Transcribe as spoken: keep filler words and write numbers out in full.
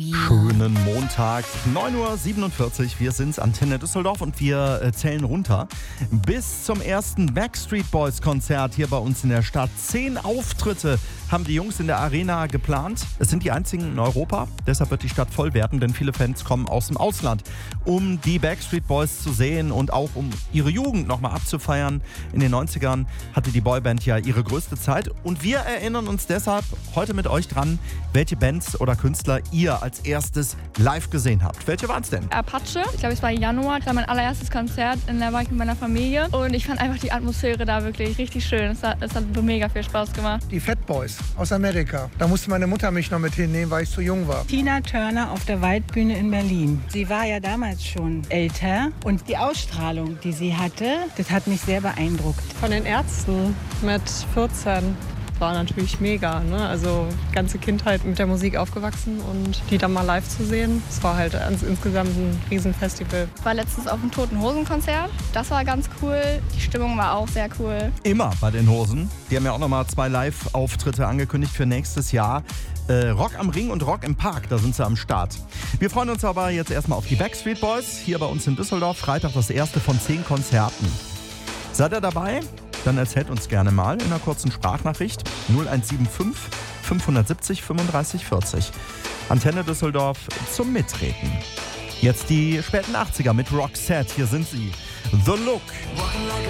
Schönen Montag, neun Uhr siebenundvierzig. Wir sind's, Antenne Düsseldorf, und wir äh, zählen runter bis zum ersten Backstreet Boys Konzert hier bei uns in der Stadt. Zehn Auftritte haben die Jungs in der Arena geplant. Es sind die einzigen in Europa, deshalb wird die Stadt voll werden, denn viele Fans kommen aus dem Ausland, um die Backstreet Boys zu sehen und auch um ihre Jugend nochmal abzufeiern. In den neunzigern hatte die Boyband ja ihre größte Zeit, und wir erinnern uns deshalb heute mit euch dran, welche Bands oder Künstler ihr als erstes live gesehen habt. Welche waren es denn? Apache, ich glaube es war Januar, das war mein allererstes Konzert, in der war ich mit meiner Familie, und ich fand einfach die Atmosphäre da wirklich richtig schön. Es hat, es hat mega viel Spaß gemacht. Die Fat Boys aus Amerika. Da musste meine Mutter mich noch mit hinnehmen, weil ich zu jung war. Tina Turner auf der Waldbühne in Berlin. Sie war ja damals schon älter, und die Ausstrahlung, die sie hatte, das hat mich sehr beeindruckt. Von den Ärzten mit vierzehn. War natürlich mega, ne? Also ganze Kindheit mit der Musik aufgewachsen, und die dann mal live zu sehen, das war halt insgesamt ein Riesenfestival. Ich war letztens auf dem Toten Hosen Konzert, das war ganz cool, die Stimmung war auch sehr cool. Immer bei den Hosen. Die haben ja auch nochmal zwei Live-Auftritte angekündigt für nächstes Jahr. Äh, Rock am Ring und Rock im Park, da sind sie am Start. Wir freuen uns aber jetzt erstmal auf die Backstreet Boys hier bei uns in Düsseldorf. Freitag das erste von zehn Konzerten. Seid ihr dabei? Dann erzählt uns gerne mal in einer kurzen Sprachnachricht null eins sieben fünf fünf sieben null fünfunddreißig vierzig. Antenne Düsseldorf zum Mitreden. Jetzt die späten achtziger mit Roxette. Hier sind sie. The Look.